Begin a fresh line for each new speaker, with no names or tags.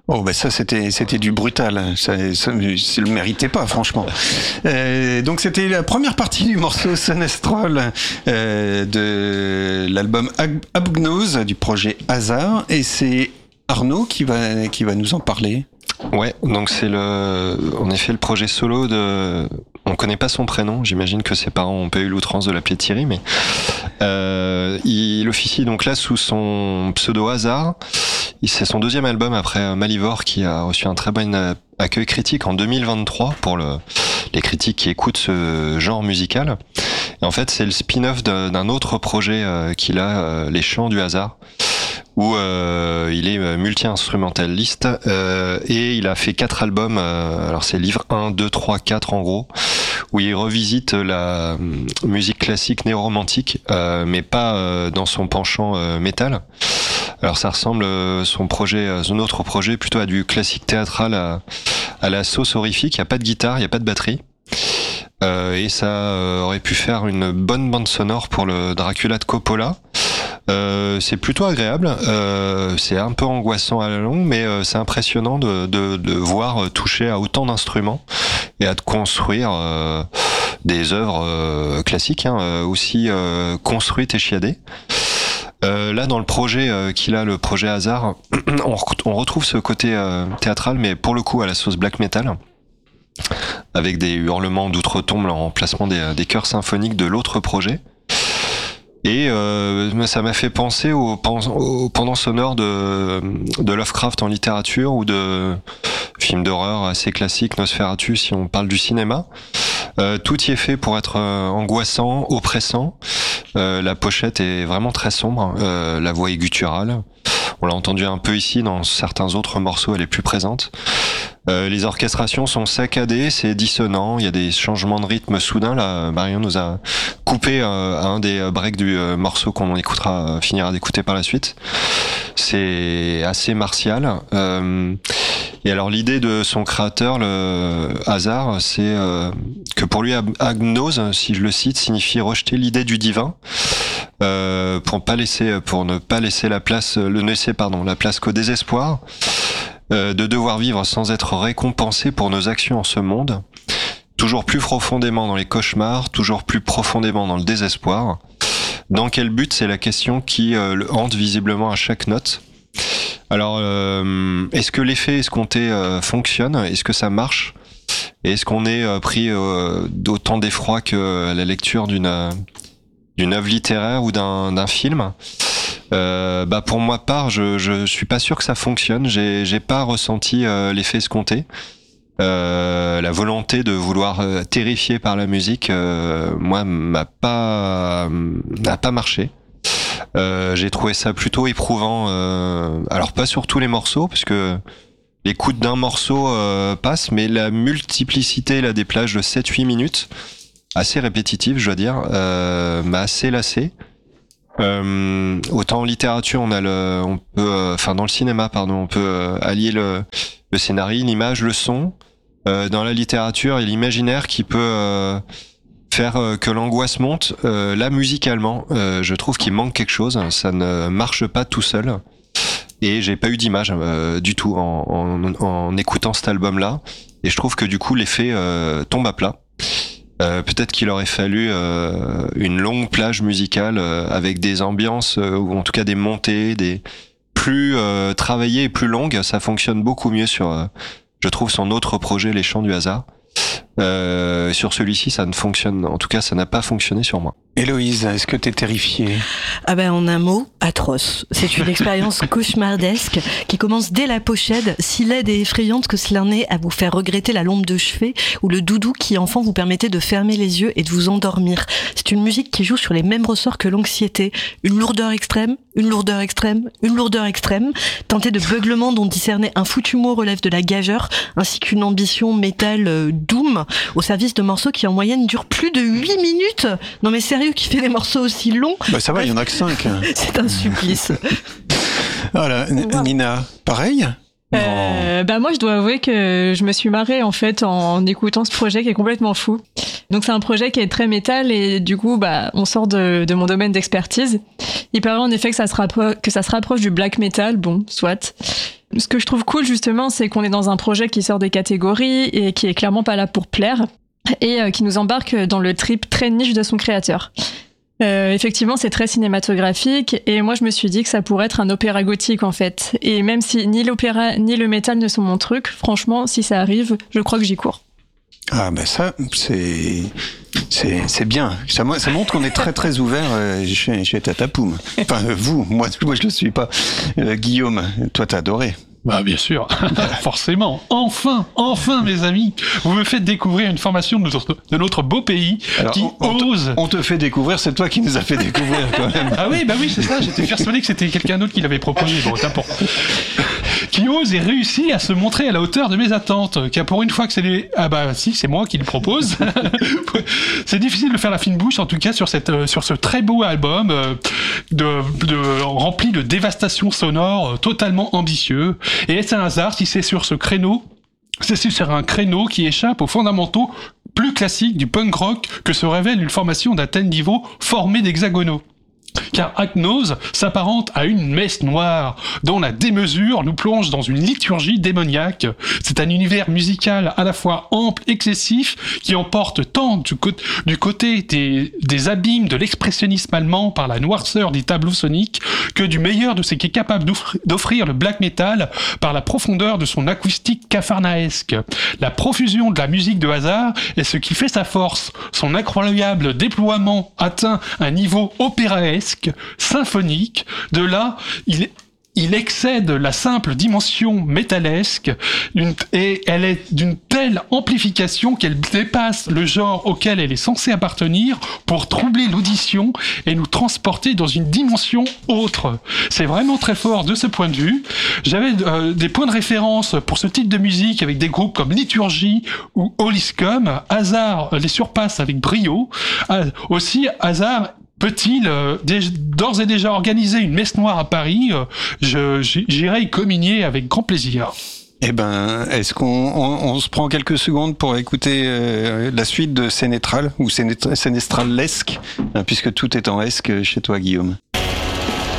Oh bah ça c'était du brutal, ça le méritait pas franchement. Donc c'était la première partie du morceau Sonestrol de l'album Abgnose du projet Hasard, et c'est Arnaud qui va nous en parler.
Ouais, donc c'est en effet le projet solo de. On connaît pas son prénom, j'imagine que ses parents ont pas eu l'outrance de l'appeler Thierry, mais il officie donc là sous son pseudo Hasard. C'est son deuxième album après Malivore, qui a reçu un très bon accueil critique en 2023 pour les critiques qui écoutent ce genre musical. Et en fait, c'est le spin-off d'un autre projet qu'il a, Les Chants du Hasard, où il est multi-instrumentaliste et il a fait 4 albums, alors c'est livre 1, 2, 3, 4 en gros, où il revisite la musique classique néo-romantique, mais pas dans son penchant métal. Alors ça ressemble son autre projet plutôt à du classique théâtral à la sauce horrifique. Il n'y a pas de guitare, il n'y a pas de batterie. Et ça aurait pu faire une bonne bande sonore pour le Dracula de Coppola. C'est plutôt agréable, c'est un peu angoissant à la longue, mais c'est impressionnant de voir toucher à autant d'instruments et à construire des œuvres classiques, aussi construites et chiadées. Là, dans le projet qu'il a, le projet Hasard, on retrouve ce côté théâtral, mais pour le coup à la sauce black metal, avec des hurlements d'outre-tombe en remplacement des chœurs symphoniques de l'autre projet. Et ça m'a fait penser au pendant sonore de Lovecraft en littérature, ou de films d'horreur assez classiques, Nosferatu si on parle du cinéma. Tout y est fait pour être angoissant, oppressant. La pochette est vraiment très sombre, la voix est gutturale. On l'a entendu un peu ici, dans certains autres morceaux elle est plus présente. Les orchestrations sont saccadées, c'est dissonant, il y a des changements de rythme soudains. Là, Marion nous a coupé un des breaks du morceau qu'on finira d'écouter par la suite. C'est assez martial. Et alors l'idée de son créateur, le Hasard, c'est que pour lui agnose, si je le cite, signifie rejeter l'idée du divin, pour ne pas laisser la place qu'au désespoir, de devoir vivre sans être récompensé pour nos actions en ce monde, toujours plus profondément dans les cauchemars, toujours plus profondément dans le désespoir. Dans quel but, c'est la question qui le hante visiblement à chaque note. Alors, est-ce que l'effet escompté fonctionne ? Est-ce que ça marche ? Et est-ce qu'on est pris d'autant d'effroi que la lecture d'une œuvre littéraire ou d'un film ? Pour ma part, je suis pas sûr que ça fonctionne. J'ai pas ressenti l'effet escompté. La volonté de vouloir terrifier par la musique, moi, n'a pas marché. J'ai trouvé ça plutôt éprouvant. Alors pas sur tous les morceaux, parce que l'écoute d'un morceau passe, mais la multiplicité là des plages de 7-8 minutes, assez répétitive, je dois dire, m'a assez lassé. Autant en littérature, dans le cinéma, on peut allier le scénario, l'image, le son. Dans la littérature et l'imaginaire qui peut faire que l'angoisse monte. Là, musicalement, je trouve qu'il manque quelque chose. Ça ne marche pas tout seul. Et j'ai pas eu d'image du tout en écoutant cet album-là. Et je trouve que du coup, l'effet tombe à plat. Peut-être qu'il aurait fallu une longue plage musicale avec des ambiances, ou en tout cas des montées, des plus travaillées et plus longues. Ça fonctionne beaucoup mieux sur, je trouve, son autre projet, Les Chants du Hasard. Sur celui-ci, ça n'a pas fonctionné sur moi.
Héloïse, est-ce que t'es terrifiée ?
En un mot, atroce. C'est une expérience cauchemardesque qui commence dès la pochette, si laide et effrayante que cela en est à vous faire regretter la lampe de chevet ou le doudou qui enfant vous permettait de fermer les yeux et de vous endormir. C'est une musique qui joue sur les mêmes ressorts que l'anxiété. Une lourdeur extrême, une lourdeur extrême, une lourdeur extrême, tentée de beuglements dont discerner un foutu mot relève de la gageure, ainsi qu'une ambition métal doom au service de morceaux qui en moyenne durent plus de 8 minutes. Non mais sérieux, qui fait des morceaux aussi longs ?
Ça va, il y en a que 5.
C'est un supplice.
Voilà, Nina, pareil ?
Moi je dois avouer que je me suis marrée en fait en écoutant ce projet qui est complètement fou. Donc c'est un projet qui est très métal et du coup on sort de mon domaine d'expertise. Il paraît en effet que ça se rapproche du black metal, bon, soit. Ce que je trouve cool justement, c'est qu'on est dans un projet qui sort des catégories et qui est clairement pas là pour plaire et qui nous embarque dans le trip très niche de son créateur. Effectivement, c'est très cinématographique et moi je me suis dit que ça pourrait être un opéra gothique en fait. Et même si ni l'opéra ni le métal ne sont mon truc, franchement, si ça arrive, je crois que j'y cours.
Ah ben ça, c'est bien. Ça montre qu'on est très très ouvert chez Tatapoum. Enfin vous, moi je le suis pas. Guillaume, toi t'as adoré.
Bah bien sûr, forcément. Enfin, mes amis, vous me faites découvrir une formation de notre beau pays. Alors, qui ose.
On te fait découvrir, c'est toi qui nous as fait découvrir quand même.
Ah oui, bah oui, c'est ça. J'étais persuadé que c'était quelqu'un d'autre qui l'avait proposé. Bon, n'importe. Qui ose et réussit à se montrer à la hauteur de mes attentes. Car pour une fois que c'est moi qui le propose. C'est difficile de faire la fine bouche, en tout cas sur ce très beau album rempli de dévastation sonore, totalement ambitieux. Et est-ce un hasard si c'est sur un créneau qui échappe aux fondamentaux plus classiques du punk rock que se révèle une formation d'un tel niveau formée d'hexagonaux. Car Agnose s'apparente à une messe noire dont la démesure nous plonge dans une liturgie démoniaque. C'est un univers musical à la fois ample, excessif, qui emporte tant du côté des abîmes de l'expressionnisme allemand par la noirceur des tableaux soniques que du meilleur de ce qu'est capable d'offrir le black metal par la profondeur de son acoustique capharnaesque. La profusion de la musique de Hazard est ce qui fait sa force. Son incroyable déploiement atteint un niveau opéraesque, symphonique. De là, il excède la simple dimension métalesque et elle est d'une telle amplification qu'elle dépasse le genre auquel elle est censée appartenir pour troubler l'audition et nous transporter dans une dimension autre. C'est vraiment très fort de ce point de vue. J'avais des points de référence pour ce type de musique avec des groupes comme Liturgie ou Holiscum. Hazard les surpasse avec brio. Aussi, Hazard peut-il d'ores et déjà organiser une messe noire à Paris? J'irai y communier avec grand plaisir.
Eh ben, est-ce qu'on se prend quelques secondes pour écouter la suite de Sénétral ou Sénéstralesque, puisque tout est en esque chez toi, Guillaume?